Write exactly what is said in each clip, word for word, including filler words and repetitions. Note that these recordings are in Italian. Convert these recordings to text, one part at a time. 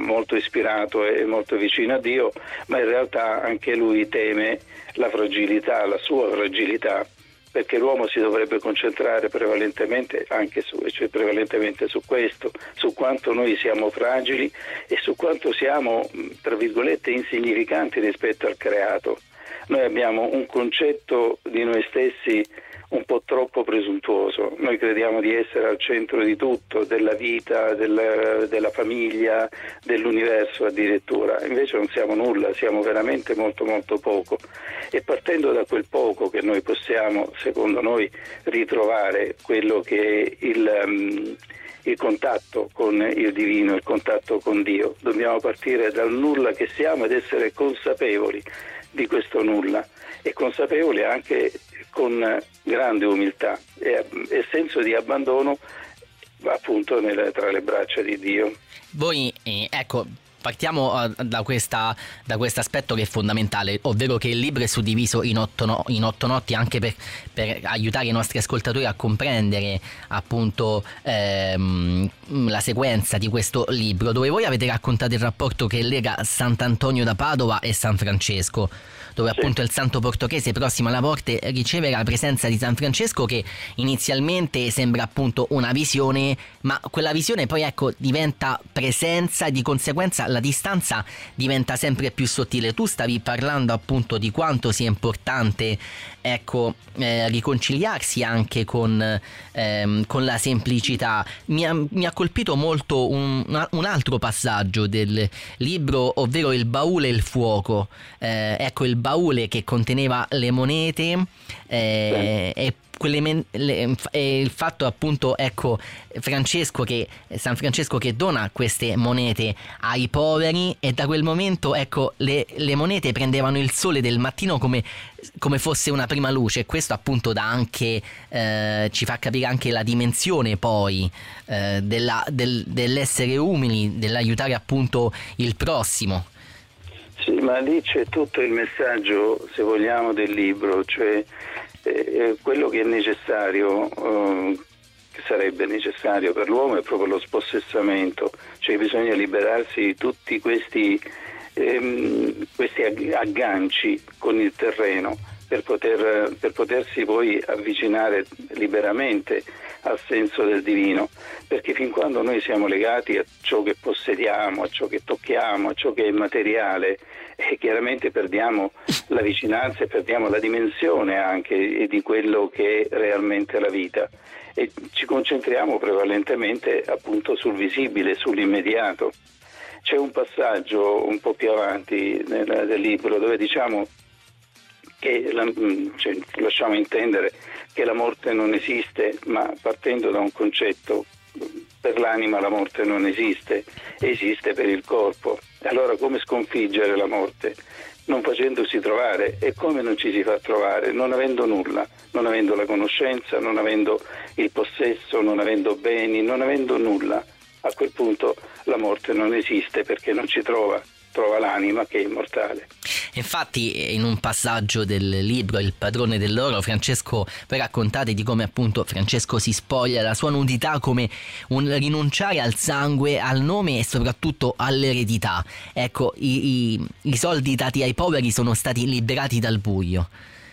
molto ispirato e molto vicino a Dio, ma in realtà anche lui teme la fragilità, la sua fragilità, perché l'uomo si dovrebbe concentrare prevalentemente anche su, cioè prevalentemente su questo, su quanto noi siamo fragili e su quanto siamo, tra virgolette, insignificanti rispetto al creato. Noi abbiamo un concetto di noi stessi un po' troppo presuntuoso. Noi crediamo di essere al centro di tutto, della vita, della, della famiglia, dell'universo addirittura. Invece non siamo nulla, siamo veramente molto molto poco. E partendo da quel poco che noi possiamo, secondo noi, ritrovare quello che è il, um, il contatto con il divino, il contatto con Dio, dobbiamo partire dal nulla che siamo ed essere consapevoli di questo nulla e consapevoli anche con grande umiltà e, e senso di abbandono appunto nelle, tra le braccia di Dio. Voi, eh, ecco, partiamo uh, da questa da questo aspetto che è fondamentale, ovvero che il libro è suddiviso in otto, no, in otto notti anche per, per aiutare i nostri ascoltatori a comprendere appunto ehm, la sequenza di questo libro, dove voi avete raccontato il rapporto che lega Sant'Antonio da Padova e San Francesco, dove sì. appunto il santo portoghese prossimo alla morte riceve la presenza di San Francesco, che inizialmente sembra appunto una visione, ma quella visione poi ecco diventa presenza e di conseguenza la distanza diventa sempre più sottile. Tu stavi parlando appunto di quanto sia importante ecco eh, riconciliarsi anche con, ehm, con la semplicità. Mi ha, mi ha colpito molto un, un altro passaggio del libro, ovvero il baule e il fuoco. Eh, ecco, il baule che conteneva le monete eh, e quelle men- le, e il fatto appunto ecco Francesco che San Francesco che dona queste monete ai poveri, e da quel momento ecco le, le monete prendevano il sole del mattino come, come fosse una prima luce, e questo appunto dà anche eh, ci fa capire anche la dimensione poi eh, della, del, dell'essere umili, dell'aiutare appunto il prossimo. Sì, ma lì c'è tutto il messaggio, se vogliamo, del libro, cioè eh, quello che è necessario, eh, che sarebbe necessario per l'uomo, è proprio lo spossessamento, cioè bisogna liberarsi di tutti questi, ehm, questi agganci con il terreno per poter, per potersi poi avvicinare liberamente al senso del divino, perché fin quando noi siamo legati a ciò che possediamo, a ciò che tocchiamo, a ciò che è materiale, e chiaramente perdiamo la vicinanza e perdiamo la dimensione anche di quello che è realmente la vita, e ci concentriamo prevalentemente appunto sul visibile, sull'immediato. C'è un passaggio un po' più avanti nel, del libro dove diciamo che la, cioè, lasciamo intendere che la morte non esiste, ma partendo da un concetto: per l'anima la morte non esiste, esiste per il corpo. Allora come sconfiggere la morte? Non facendosi trovare. E come non ci si fa trovare? Non avendo nulla, non avendo la conoscenza, non avendo il possesso, non avendo beni, non avendo nulla. A quel punto la morte non esiste, perché non ci trova, trova l'anima che è immortale. Infatti in un passaggio del libro Il padrone dell'oro, Francesco, voi raccontate di come appunto Francesco si spoglia la sua nudità come un rinunciare al sangue, al nome e soprattutto all'eredità. Ecco, i, i, i soldi dati ai poveri sono stati liberati dal buio.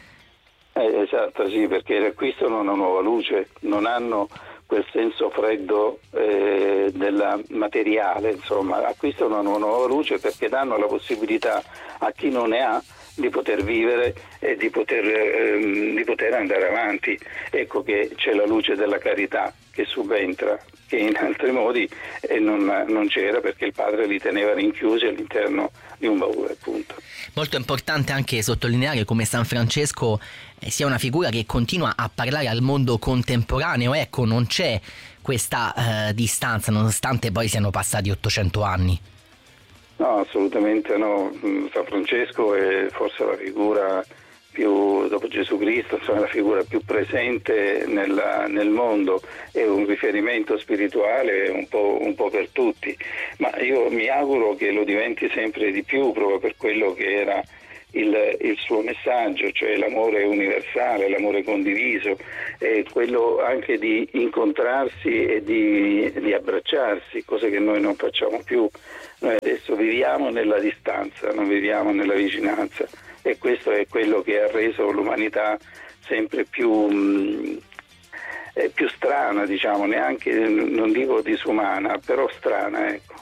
Eh, esatto, sì, perché acquistano una nuova luce, non hanno quel senso freddo eh, della materiale, insomma, acquistano una nuova luce perché danno la possibilità a chi non ne ha di poter vivere e di poter, ehm, di poter andare avanti. Ecco che c'è la luce della carità che subentra, che in altri modi eh, non, non c'era, perché il padre li teneva rinchiusi all'interno di un baule, appunto. Molto importante anche sottolineare come San Francesco eh, sia una figura che continua a parlare al mondo contemporaneo. Ecco, non c'è questa eh, distanza, nonostante poi siano passati ottocento anni. No, assolutamente no. San Francesco è forse la figura più, dopo Gesù Cristo, insomma, la figura più presente nella, nel mondo, è un riferimento spirituale un po', un po' per tutti, ma io mi auguro che lo diventi sempre di più, proprio per quello che era il, il suo messaggio, cioè l'amore universale, l'amore condiviso, e quello anche di incontrarsi e di, di abbracciarsi, cosa che noi non facciamo più. Noi spesso viviamo nella distanza, non viviamo nella vicinanza, e questo è quello che ha reso l'umanità sempre più, mh, più strana, diciamo, neanche, non dico disumana, però strana, ecco.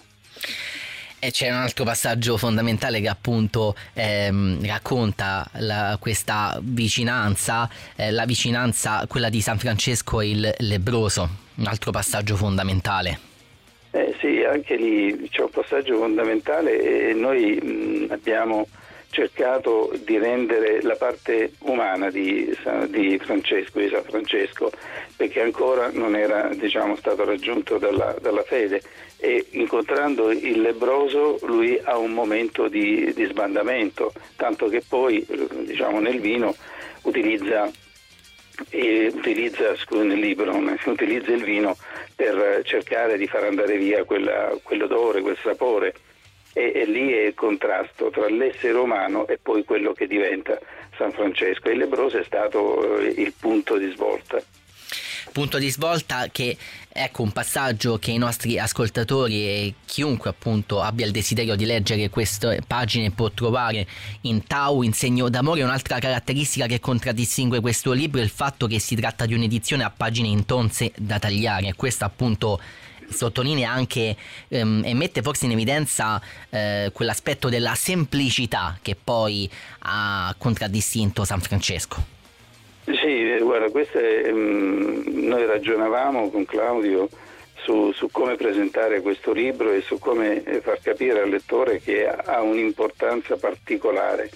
E c'è un altro passaggio fondamentale che appunto ehm, racconta la, questa vicinanza, eh, la vicinanza, quella di San Francesco e il lebbroso, un altro passaggio fondamentale. Eh sì, anche lì c'è un passaggio fondamentale, e noi mh, abbiamo cercato di rendere la parte umana di, di Francesco, di San Francesco, perché ancora non era, diciamo, stato raggiunto dalla, dalla fede, e incontrando il lebbroso lui ha un momento di, di sbandamento, tanto che poi, diciamo, nel vino utilizza e utilizza scusa, nel libro utilizza il vino per cercare di far andare via quella, quell'odore, quel sapore, e, e lì è il contrasto tra l'essere umano e poi quello che diventa San Francesco, e il lebbroso è stato eh, il punto di svolta. Punto di svolta che, ecco, un passaggio che i nostri ascoltatori e chiunque appunto abbia il desiderio di leggere queste pagine può trovare in Tau, in segno d'amore. Un'altra caratteristica che contraddistingue questo libro è il fatto che si tratta di un'edizione a pagine intonse da tagliare. Questo appunto sottolinea anche ehm, e mette forse in evidenza eh, quell'aspetto della semplicità che poi ha contraddistinto San Francesco. Sì, guarda, queste, mh, noi ragionavamo con Claudio su, su come presentare questo libro e su come far capire al lettore che ha, ha un'importanza particolare.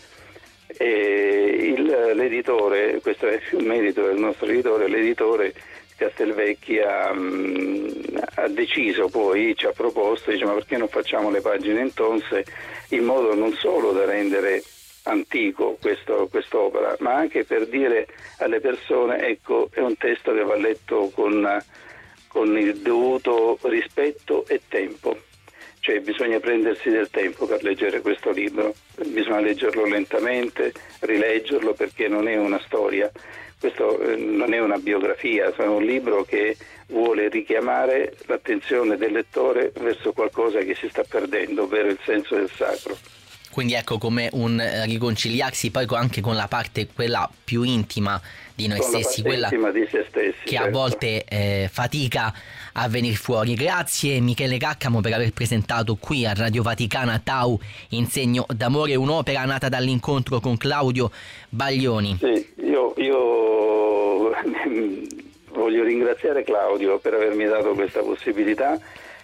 E il, l'editore, questo è un merito del nostro editore, l'editore Castelvecchi ha, mh, ha deciso, poi ci ha proposto, dice: ma perché non facciamo le pagine intonse, in modo non solo da rendere antico questo, quest'opera, ma anche per dire alle persone: ecco, è un testo che va letto con, con il dovuto rispetto e tempo, cioè bisogna prendersi del tempo per leggere questo libro, bisogna leggerlo lentamente, rileggerlo, perché non è una storia, questo eh, non è una biografia, è un libro che vuole richiamare l'attenzione del lettore verso qualcosa che si sta perdendo, ovvero il senso del sacro. Quindi ecco, come un riconciliarsi poi anche con la parte quella più intima di noi con stessi, quella di se stessi, che certo. A volte eh, fatica a venire fuori. Grazie Michele Caccamo per aver presentato qui a Radio Vaticana Tau, in segno d'amore, un'opera nata dall'incontro con Claudio Baglioni. Sì, io, io voglio ringraziare Claudio per avermi dato questa possibilità.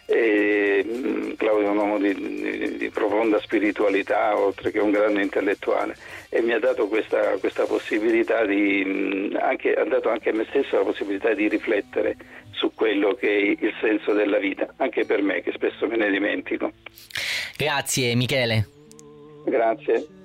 E Claudio è un uomo di, di, di profonda spiritualità, oltre che un grande intellettuale, e mi ha dato questa, questa possibilità di anche, ha dato anche a me stesso la possibilità di riflettere su quello che è il senso della vita, anche per me che spesso me ne dimentico. Grazie Michele. Grazie.